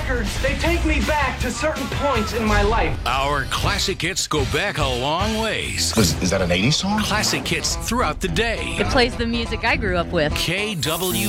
records, they take me back to certain points in my life. Our classic hits go back a long ways. Is that an 80s song? Classic hits throughout the day. It plays the music I grew up with. KWBZ.